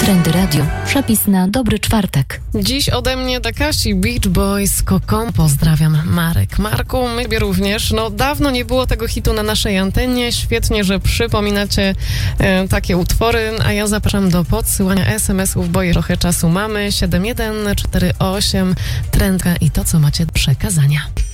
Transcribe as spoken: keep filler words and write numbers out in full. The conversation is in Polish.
Trendy Radio. Przepis na dobry czwartek. Dziś ode mnie Takashi Beach Boys Kokon. Pozdrawiam, Marek. Marku, my ciebie również. No dawno nie było tego hitu na naszej antenie. Świetnie, że przypominacie e, takie utwory, a ja zapraszam do podsyłania es em esów, bo trochę czasu mamy. siedem jeden cztery osiem Trendka i to, co macie do przekazania.